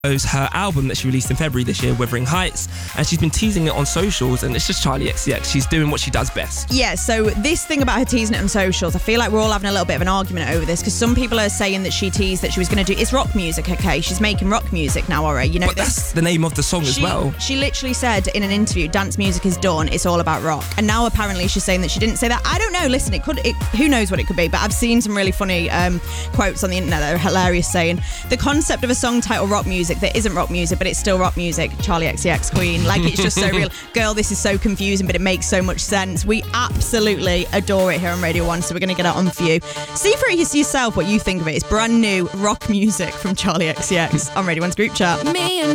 her album that she released in February this year, Wuthering Heights, and she's been teasing it on socials, and it's just Charli XCX. She's doing what she does best. Yeah, so this thing about her teasing it on socials, I feel like we're all having a little bit of an argument over this, because some people are saying that she teased that she was going to do, it's rock music, okay? She's making rock music now, alright? You know, but that's the name of the song as well. She literally said in an interview, dance music is done, it's all about rock. And now apparently she's saying that she didn't say that. I don't know, listen, who knows what it could be, but I've seen some really funny quotes on the internet that are hilarious, saying the concept of a song titled rock music that isn't rock music, but it's still rock music, Charli XCX Queen. Like, it's just so real. Girl, this is so confusing, but it makes so much sense. We absolutely adore it here on Radio 1, so we're going to get it on for you. See for yourself what you think of it. It's brand new rock music from Charli XCX on Radio 1's group chat.